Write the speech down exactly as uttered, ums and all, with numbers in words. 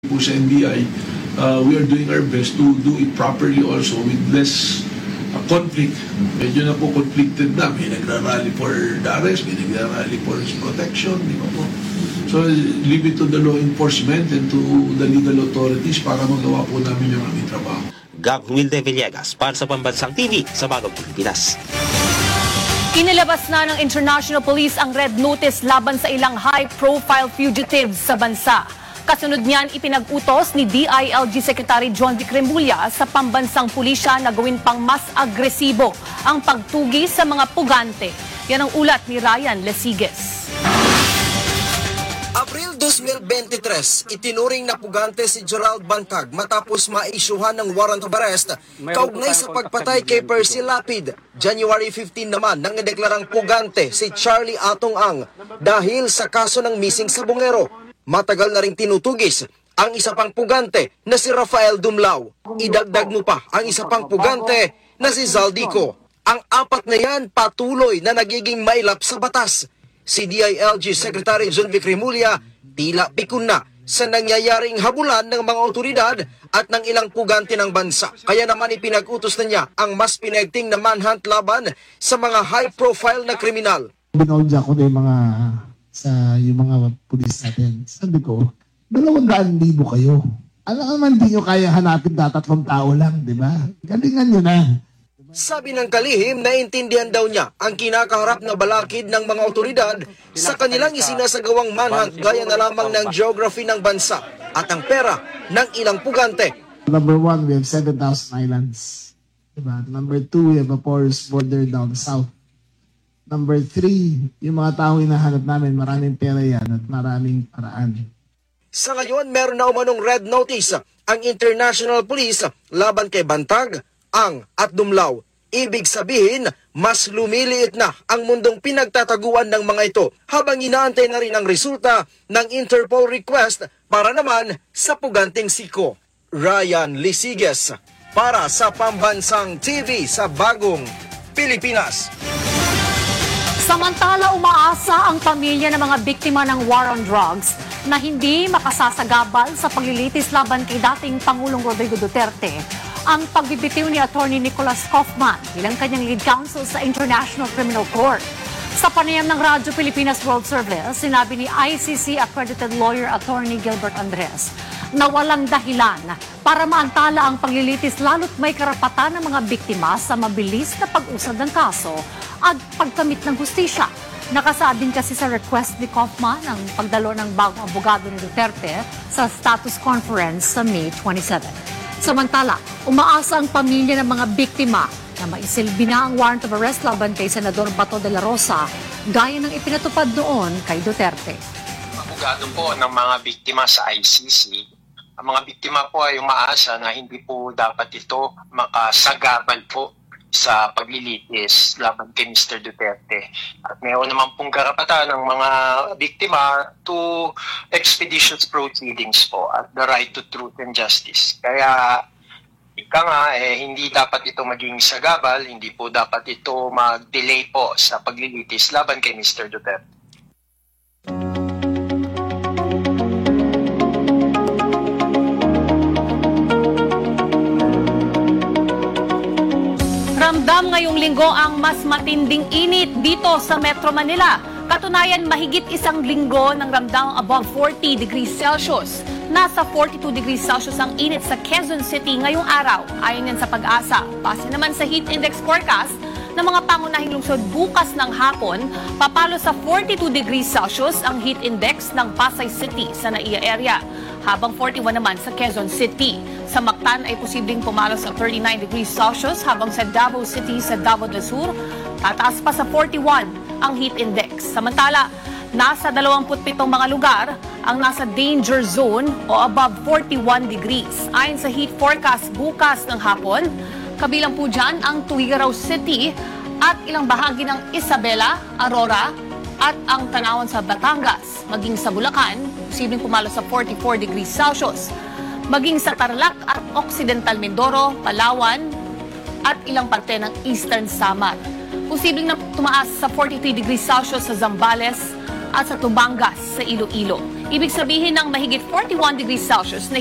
po sa N B I, uh, we are doing our best to do it properly also with less uh, conflict. Medyo na po conflicted na. May nagrarally for the arrest, may nagrarally for his protection, di ba po? So, leave it to the law enforcement and to the legal authorities para magawa po namin yung aming trabaho. Gab Wilde Villegas para sa Pambansang T V sa Bagong Pilipinas. Inilabas na ng International Police ang red notice laban sa ilang high-profile fugitives sa bansa. Kasunod niyan, ipinag-utos ni D I L G Secretary John Vic Remulla sa pambansang pulisya na gawin pang mas agresibo ang pagtugi sa mga pugante. Yan ang ulat ni Ryan Lesiges. Abril two thousand twenty-three, itinuring na pugante si Gerald Bantag matapos maisyuhan ng warrant of arrest kaugnay sa pagpatay kay Percy Lapid. January fifteenth naman nang ideklarang pugante si Charlie Atong Ang dahil sa kaso ng missing sa Bungero. Matagal na ring tinutugis ang isa pang pugante na si Rafael Dumlao. Idagdag mo pa ang isa pang pugante na si Zaldico. Ang apat na yan patuloy na nagiging mailap sa batas. Si D I L G Secretary John Vic Remulla tila pikun na sa nangyayaring habulan ng mga otoridad at ng ilang pugante ng bansa. Kaya naman ipinag-utos na niya ang mas pinagting na manhunt laban sa mga high-profile na kriminal. Binaudya ko na yung mga sa yung mga pulis natin. Sabi ko, dalawang daan libo kayo. Ano naman di nyo kaya hanapin na tatlong tao lang, di ba? Galingan nyo na. Sabi ng kalihim, naintindihan daw niya ang kinakaharap na balakid ng mga otoridad sa kanilang isinasagawang manhunt gaya na lamang ng geography ng bansa at ang pera ng ilang pugante. Number one, we have seven thousand islands. Diba? Number two, we have a porous border down south. Number three, yung mga tao hinahanap namin, maraming pera yan at maraming paraan. Sa ngayon, meron na umanong red notice ang International Police laban kay Bantag, Ang at Dumlao. Ibig sabihin, mas lumiliit na ang mundong pinagtataguan ng mga ito habang inaantay na rin ang resulta ng Interpol request para naman sa puganting siko. Ryan Lesiges para sa Pambansang T V sa Bagong Pilipinas. Samantala, umaasa ang pamilya ng mga biktima ng war on drugs na hindi makasasagabal sa paglilitis laban kay dating Pangulong Rodrigo Duterte ang pagbibitiw ni Attorney Nicholas Kaufman bilang kanyang lead counsel sa International Criminal Court. Sa panayam ng Radyo Pilipinas World Service, sinabi ni I C C-accredited lawyer Attorney Gilbert Andres na walang dahilan para maantala ang paglilitis lalo't may karapatan ng mga biktima sa mabilis na pag-usad ng kaso at pagkamit ng hustisya. Nakasabing kasi sa request ni Kaufman ang pagdalo ng bagong abogado ni Duterte sa status conference sa May twenty-seventh. Samantala, umaasa ang pamilya ng mga biktima na maisilbi na ang warrant of arrest laban kay Senador Bato de la Rosa gaya ng ipinatupad noon kay Duterte. Abogado po ng mga biktima sa I C C, ang mga biktima po ay umaasa na hindi po dapat ito makasagabal po sa paglilitis laban kay Mister Duterte. At mayroon naman pong karapatan ng mga biktima to expeditious proceedings po at the right to truth and justice. Kaya ika nga, eh, hindi dapat ito maging sagabal, hindi po dapat ito mag-delay po sa paglilitis laban kay Mister Duterte. Ramdam ngayong linggo ang mas matinding init dito sa Metro Manila. Katunayan, mahigit isang linggo ng ramdam above forty degrees Celsius. Nasa forty-two degrees Celsius ang init sa Quezon City ngayong araw. Ayon yan sa Pag-asa. Base naman sa heat index forecast ng mga pangunahing lungsod bukas ng hapon, papalo sa forty-two degrees Celsius ang heat index ng Pasay City sa Naiya area, habang forty-one naman sa Quezon City. Sa Mactan ay posibleng pumalo sa thirty-nine degrees Celsius, habang sa Davao City sa Davao del Sur, tataas pa sa forty-one ang heat index. Samantala, nasa twenty-seven mga lugar ang nasa danger zone o above forty-one degrees. Ayon sa heat forecast bukas ng hapon, kabilang po dyan ang Tuguegarao City at ilang bahagi ng Isabela, Aurora at ang Tanawan sa Batangas. Maging sa Bulacan, posibleng pumalo sa forty-four degrees Celsius. Maging sa Tarlac at Occidental Mindoro, Palawan at ilang parte ng Eastern Samar. Posibleng na tumaas sa forty-three degrees Celsius sa Zambales at sa Tubangas sa Iloilo. Ibig sabihin ng mahigit forty-one degrees Celsius na